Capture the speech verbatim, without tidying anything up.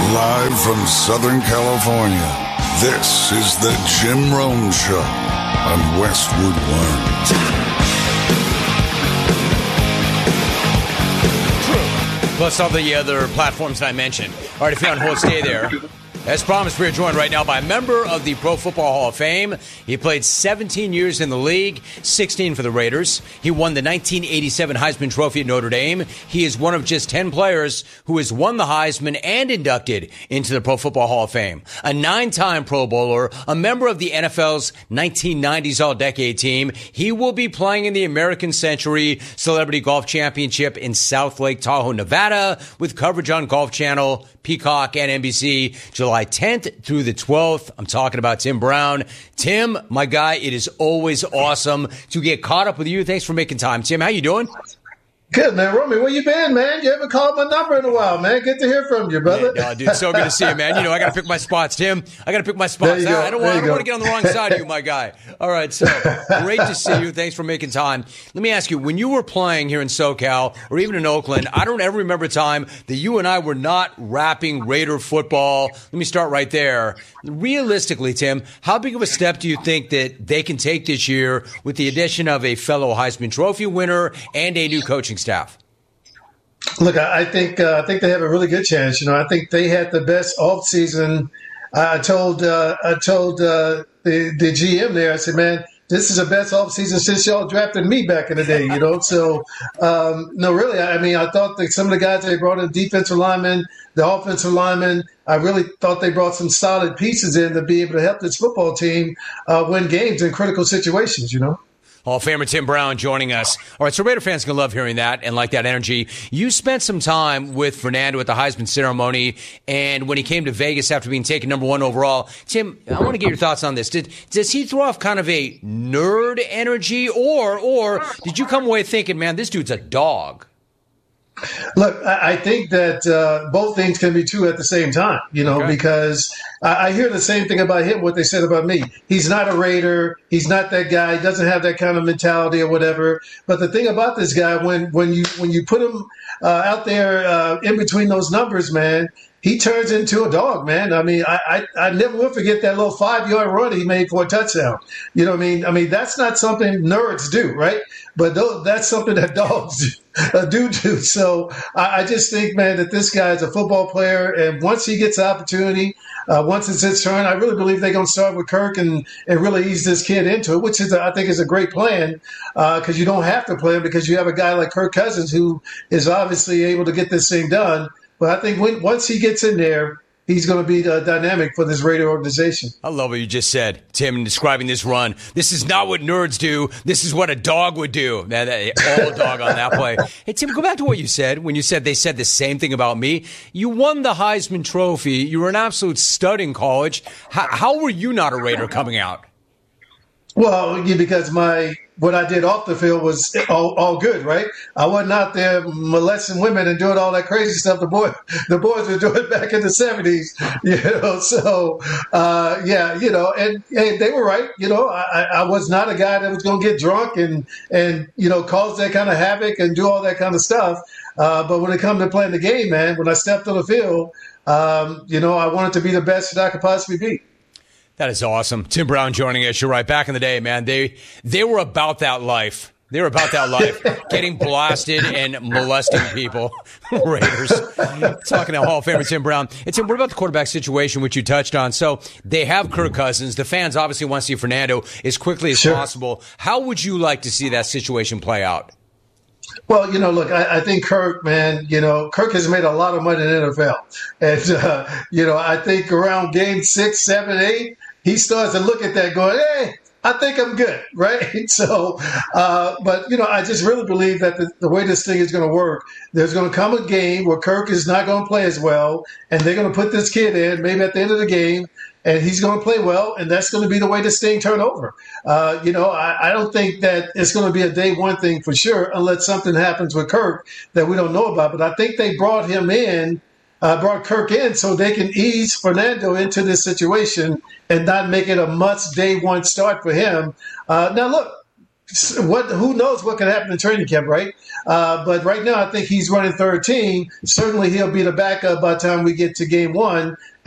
Live from Southern California, this is the Jim Rome Show on Westwood One. Plus all the other platforms that I mentioned. All right, if you're on hold, stay there. As promised, we are joined right now by a member of the Pro Football Hall of Fame. He played seventeen years in the league, sixteen for the Raiders. He won the nineteen eighty-seven Heisman Trophy at Notre Dame. He is one of just ten players who has won the Heisman and inducted into the Pro Football Hall of Fame. A nine-time Pro Bowler, a member of the N F L's nineteen nineties All-Decade Team. He will be playing in the American Century Celebrity Golf Championship in South Lake Tahoe, Nevada, with coverage on Golf Channel, Peacock, and N B C, July tenth through the twelfth. I'm talking about Tim Brown. Tim, my guy, it is always awesome to get caught up with you. Thanks for making time. Tim, how you doing? Good, man. Romy, where you been, man? You haven't called my number in a while, man. Good to hear from you, brother. Yeah, no, dude, so good to see you, man. You know, I got to pick my spots, Tim. I got to pick my spots. I, I don't, want, I don't want to get on the wrong side of you, my guy. All right, so great to see you. Thanks for making time. Let me ask you, when you were playing here in SoCal or even in Oakland, I don't ever remember a time that you and I were not rapping Raider football. Let me start right there. Realistically, Tim, how big of a step do you think that they can take this year with the addition of a fellow Heisman Trophy winner and a new coaching staff? Look, I think uh, I think they have a really good chance. You know, I think they had the best offseason. I told uh, I told uh, the the G M there. I said, man, this is the best offseason since y'all drafted me back in the day. You know, so um, no, really, I mean, I thought that some of the guys they brought in, defensive linemen, the offensive linemen, I really thought they brought some solid pieces in to be able to help this football team uh, win games in critical situations. You know. Hall of Famer Tim Brown joining us. All right, so Raider fans can love hearing that and like that energy. You spent some time with Fernando at the Heisman ceremony, and when he came to Vegas after being taken number one overall. Tim, I want to get your thoughts on this. Did does he throw off kind of a nerd energy, or or did you come away thinking, man, this dude's a dog? Look, I think that uh, both things can be true at the same time, you know, okay. because I, I hear the same thing about him, what they said about me. He's not a Raider. He's not that guy. He doesn't have that kind of mentality or whatever. But the thing about this guy, when when you when you put him uh, out there uh, in between those numbers, man, he turns into a dog, man. I mean, I, I, I never will forget that little five-yard run he made for a touchdown. You know what I mean? I mean, that's not something nerds do, right? But those, that's something that dogs do, uh, do do. So I, I just think, man, that this guy is a football player. And once he gets the opportunity, uh, once it's his turn, I really believe they're going to start with Kirk and, and really ease this kid into it, which is, I think, is a great plan because uh, you don't have to play him because you have a guy like Kirk Cousins who is obviously able to get this thing done. But I think when, once he gets in there, he's going to be uh, dynamic for this Raider organization. I love what you just said, Tim, in describing this run. This is not what nerds do. This is what a dog would do. Man, that, all dog on that play. Hey, Tim, go back to what you said when you said they said the same thing about me. You won the Heisman Trophy. You were an absolute stud in college. How, how were you not a Raider coming out? Well, yeah, because my what I did off the field was all, all good, right? I wasn't out there molesting women and doing all that crazy stuff the boy the boys were doing back in the seventies, you know. So uh, yeah, you know, and, and they were right. You know, I, I was not a guy that was going to get drunk and and you know cause that kind of havoc and do all that kind of stuff. Uh, but when it comes to playing the game, man, when I stepped on the field, um, you know, I wanted to be the best that I could possibly be. That is awesome. Tim Brown joining us. You're right. Back in the day, man, they they were about that life. They were about that life, getting blasted and molesting people. Raiders. Talking to Hall of Famer Tim Brown. And Tim, what about the quarterback situation, which you touched on? So they have Kirk Cousins. The fans obviously want to see Fernando as quickly as sure. possible. How would you like to see that situation play out? Well, you know, look, I, I think Kirk, man, you know, Kirk has made a lot of money in the N F L. And, uh, you know, I think around game six, seven, eight, he starts to look at that going, hey, I think I'm good, right? So, uh, but, you know, I just really believe that the, the way this thing is going to work, there's going to come a game where Kirk is not going to play as well, and they're going to put this kid in maybe at the end of the game, and he's going to play well, and that's going to be the way this thing turn over. Uh, you know, I, I don't think that it's going to be a day one thing for sure unless something happens with Kirk that we don't know about. But I think they brought him in, uh, brought Kirk in so they can ease Fernando into this situation and not make it a must day one start for him. Uh, now, look, what who knows what could happen in training camp, right? Uh, but right now, I think he's running third team. Certainly, he'll be the backup by the time we get to game one.